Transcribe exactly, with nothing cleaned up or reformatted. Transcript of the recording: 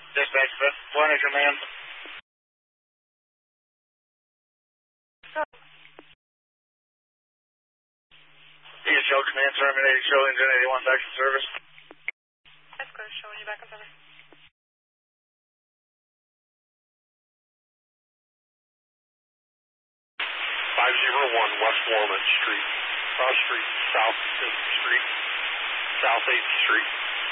Dispatch, Florida Command. P S L Command terminating show engine eighty-one back in service. That's clear, showing you back in service. five oh one West Walnut Street, Cross Street, South fifth Street, South eighth Street.